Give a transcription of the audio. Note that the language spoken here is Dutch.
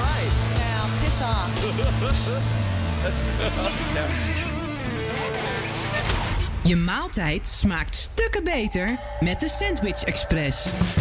right. Now, piss off. Let's go. Je maaltijd smaakt stukken beter met de Sandwich Express.